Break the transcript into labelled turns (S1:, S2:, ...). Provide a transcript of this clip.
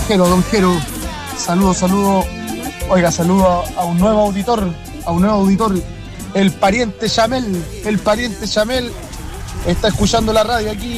S1: Don Jero. Saludo. Oiga, saludo a un nuevo auditor. El pariente Yamel está escuchando la radio aquí